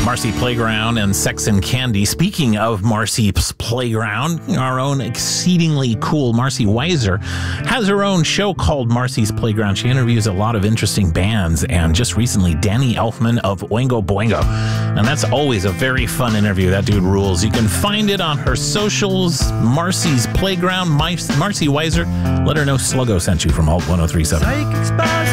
Marcy Playground and Sex and Candy. Speaking of Marcy's Playground, our own exceedingly cool Marcy Weiser has her own show called Marcy's Playground. She interviews a lot of interesting bands, and just recently Danny Elfman of Oingo Boingo. And that's always a very fun interview. That dude rules. You can find it on her socials, Marcy's Playground, Marcy Weiser. Let her know Sluggo sent you from Alt 1037.